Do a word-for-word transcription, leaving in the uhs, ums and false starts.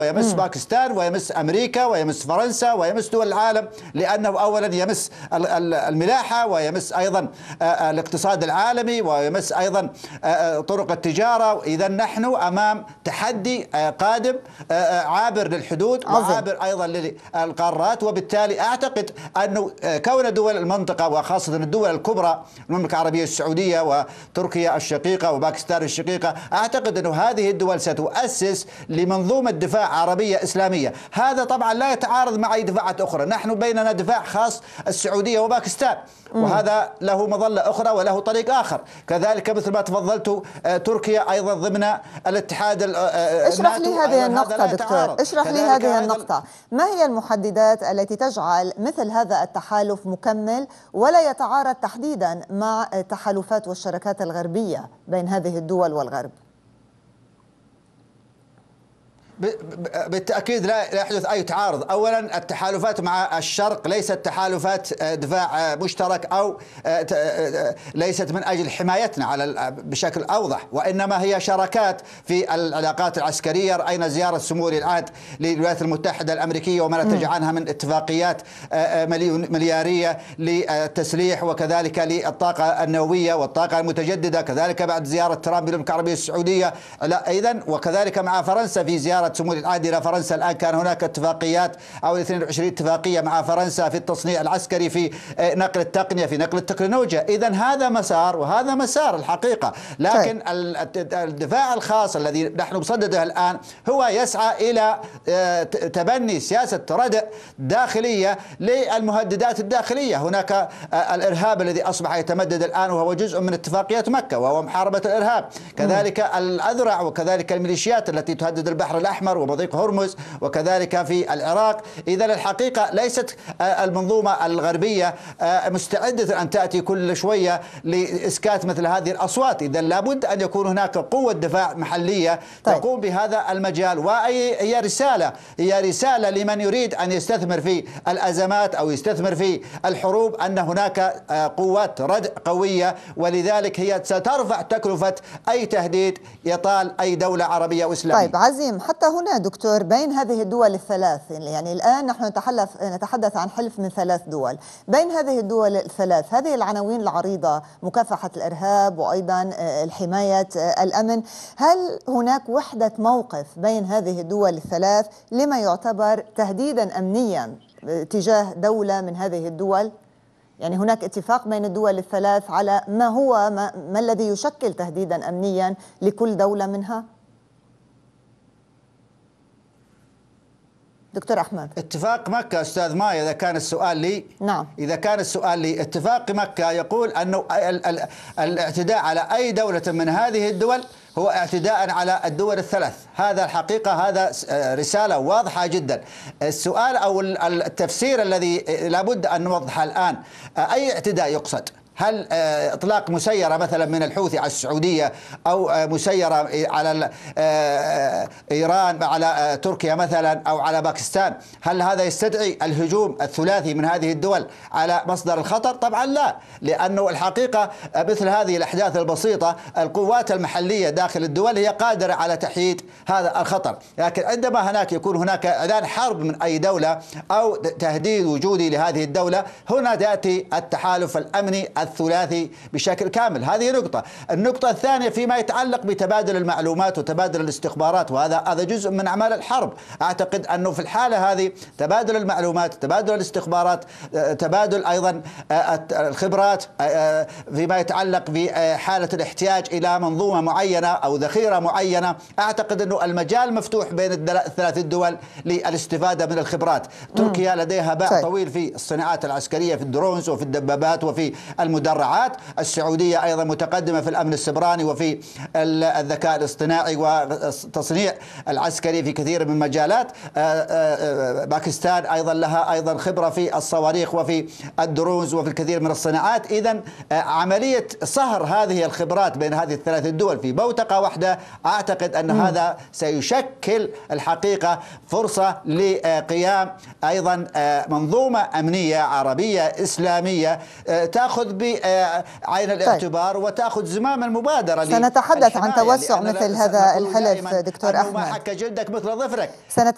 ويمس باكستان ويمس أمريكا ويمس فرنسا ويمس دول العالم، لأنه أولا يمس الملاحة ويمس أيضا الاقتصاد العالمي ويمس أيضا طرق التجارة. إذا نحن أمام تحدي قادم عابر للحدود وعابر أيضا للقارات، وبالتالي أعتقد أنه كون دول المنطقة وخاصة الدول الكبرى المملكة العربية السعودية وتركيا الشقيقة وباكستان الشقيقة، أعتقد أنه هذه الدول ستؤسس لمنظومة دفاع عربية إسلامية. هذا طبعا لا يتعارض مع أي دفاعات أخرى، نحن بيننا دفاع خاص السعودية وباكستان، وهذا له مظلة أخرى وله طريق آخر. كذلك مثل ما تفضلت تركيا أيضا ضمن الاتحاد. اشرح لي هذه النقطة دكتور، اشرح لي هذه النقطة. ما هي المحددات التي تجعل مثل هذا التحالف مكمل ولا يتعارض تحديدا مع التحالفات والشراكات الغربية بين هذه الدول والغرب؟ بالتأكيد لا يحدث أي تعارض. أولا التحالفات مع الشرق ليست تحالفات دفاع مشترك أو ليست من أجل حمايتنا على بشكل أوضح، وإنما هي شراكات في العلاقات العسكرية. رأينا زيارة سمو ولي العهد للولايات المتحدة الأمريكية وما نتج عنها من اتفاقيات مليارية للتسليح وكذلك للطاقة النووية والطاقة المتجددة، كذلك بعد زيارة ترامب للمملكة العربية السعودية. لا إذن وكذلك مع فرنسا في زيارة سمو العهد إلى فرنسا. الآن كان هناك اتفاقيات أو اثنين وعشرين اتفاقية مع فرنسا في التصنيع العسكري، في نقل التقنية، في نقل التكنولوجيا. إذن هذا مسار وهذا مسار الحقيقة، لكن الدفاع الخاص الذي نحن بصدده الآن هو يسعى إلى تبني سياسة ردع داخلية للمهددات الداخلية. هناك الإرهاب الذي أصبح يتمدد الآن وهو جزء من اتفاقية مكة وهو محاربة الإرهاب، كذلك الأذرع وكذلك الميليشيات التي تهدد البحر الأحمر ومضيق هرمز وكذلك في العراق. إذا الحقيقة ليست المنظومة الغربية مستعدة أن تأتي كل شوية لإسكات مثل هذه الأصوات. إذا لابد أن يكون هناك قوة دفاع محلية طيب. تقوم بهذا المجال، وهي رسالة هي رسالة لمن يريد أن يستثمر في الأزمات أو يستثمر في الحروب أن هناك قوات ردع قوية، ولذلك هي سترفع تكلفة أي تهديد يطال أي دولة عربية وإسلامية. طيب عزيم، حتى هنا دكتور بين هذه الدول الثلاث، يعني الآن نحن نتحدث نتحدث عن حلف من ثلاث دول، بين هذه الدول الثلاث هذه العناوين العريضة مكافحة الإرهاب وأيضا الحماية الأمن، هل هناك وحدة موقف بين هذه الدول الثلاث لما يعتبر تهديدا أمنيا تجاه دولة من هذه الدول؟ يعني هناك اتفاق بين الدول الثلاث على ما هو ما, ما الذي يشكل تهديدا أمنيا لكل دولة منها؟ دكتور أحمد. اتفاق مكة أستاذ مايا، إذا كان السؤال لي نعم إذا كان السؤال لي اتفاق مكة يقول أنه الاعتداء على أي دولة من هذه الدول هو اعتداء على الدول الثلاث. هذا الحقيقة هذا رسالة واضحة جدا. السؤال أو التفسير الذي لابد أن نوضحه الآن، أي اعتداء يقصد؟ هل إطلاق مسيرة مثلا من الحوثي على السعودية أو مسيرة على إيران على تركيا مثلا أو على باكستان؟ هل هذا يستدعي الهجوم الثلاثي من هذه الدول على مصدر الخطر؟ طبعا لا، لأنه الحقيقة مثل هذه الأحداث البسيطة القوات المحلية داخل الدول هي قادرة على تحييد هذا الخطر، لكن عندما هناك يكون هناك إعلان حرب من أي دولة أو تهديد وجودي لهذه الدولة، هنا يأتي التحالف الأمني الثلاثي بشكل كامل. هذه نقطة. النقطة الثانية فيما يتعلق بتبادل المعلومات وتبادل الاستخبارات، وهذا هذا جزء من أعمال الحرب. أعتقد أنه في الحالة هذه تبادل المعلومات، تبادل الاستخبارات، تبادل أيضا الخبرات فيما يتعلق بحالة الاحتياج إلى منظومة معينة أو ذخيرة معينة. أعتقد أنه المجال مفتوح بين الثلاث الدول للاستفادة من الخبرات. تركيا لديها باع طويل في الصناعات العسكرية، في الدرونز وفي الدبابات وفي المدرعات. السعودية أيضا متقدمة في الأمن السبراني وفي الذكاء الاصطناعي والتصنيع العسكري في كثير من المجالات. باكستان أيضا لها أيضا خبرة في الصواريخ وفي الدرونز وفي الكثير من الصناعات. إذن عملية صهر هذه الخبرات بين هذه الثلاث الدول في بوتقة واحدة، أعتقد أن م. هذا سيشكل الحقيقة فرصة لقيام أيضا منظومة أمنية عربية إسلامية تأخذ بعين الاعتبار طيب. وتأخذ زمام المبادرة. سنتحدث عن توسع مثل هذا الحلف دكتور أحمد. ما حك جلدك مثل ظفرك.